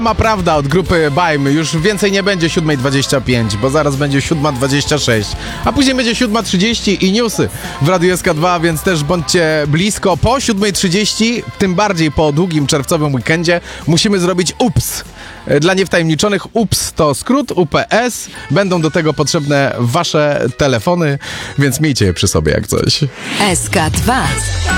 Ma prawda od grupy Bajmy. Już więcej nie będzie 7:25, bo zaraz będzie 7:26. A później będzie 7:30 i newsy w Radiu SK2, więc też bądźcie blisko. Po 7:30, tym bardziej po długim czerwcowym weekendzie, musimy zrobić UPS. Dla niewtajemniczonych UPS to skrót UPS. Będą do tego potrzebne wasze telefony, więc miejcie je przy sobie jak coś. SK2.